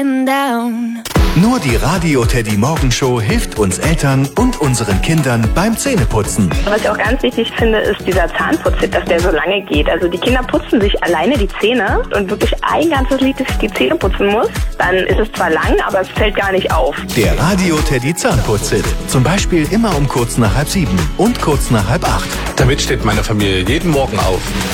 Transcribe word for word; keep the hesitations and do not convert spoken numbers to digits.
Down. Nur die Radio Teddy Morgenshow hilft uns Eltern und unseren Kindern beim Zähneputzen. Was ich auch ganz wichtig finde, ist dieser Zahnputztipp, dass der so lange geht. Also die Kinder putzen sich alleine die Zähne und wirklich ein ganzes Lied die Zähne putzen muss. Dann ist es zwar lang, aber es fällt gar nicht auf. Der Radio Teddy Zahnputztipp. Zum Beispiel immer um kurz nach halb sieben und kurz nach halb acht. Damit steht meine Familie jeden Morgen auf.